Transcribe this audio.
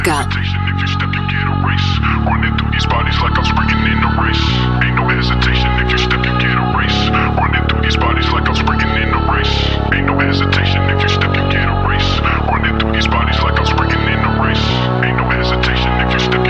If you step, you get erased. Running through these bodies like I'm sprinting in the